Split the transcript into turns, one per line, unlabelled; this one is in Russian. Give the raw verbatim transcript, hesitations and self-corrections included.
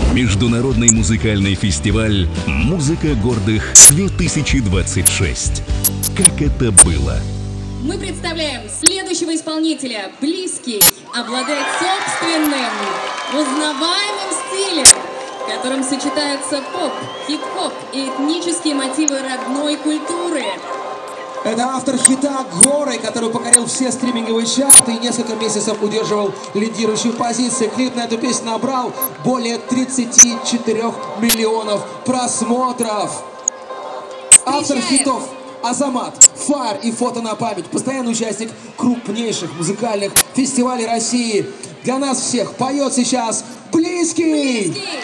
Международный музыкальный фестиваль «Музыка гордых две тысячи двадцать шесть». Как это было?
Мы представляем следующего исполнителя. Близкий, обладает собственным, узнаваемым стилем, в котором сочетаются поп, хип-хоп и этнические мотивы родной культуры.
Это автор хита «Горы», который покорил все стриминговые чарты и несколько месяцев удерживал лидирующую позицию. Клип на эту песню набрал более тридцати четырёх миллионов просмотров. Автор хитов Азамат, Фар и «Фото на память». Постоянный участник крупнейших музыкальных фестивалей России. Для нас всех поет сейчас Близкий.
Близкий.